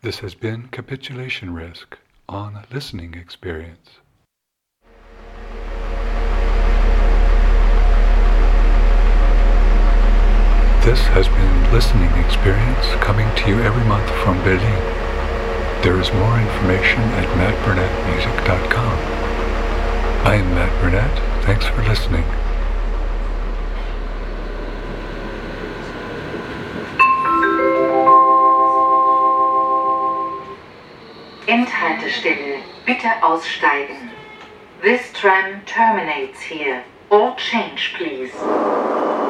This has been Capitulation Risk on Listening Experience. This has been Listening Experience, coming to you every month from Berlin. There is more information at mattburnettmusic.com. I am Matt Burnett. Thanks for listening. Endhaltestelle, bitte aussteigen. This tram terminates here. All change, please.